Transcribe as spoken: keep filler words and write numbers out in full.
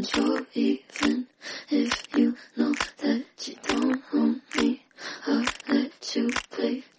control, even if you know that you don't own me. I'll let you play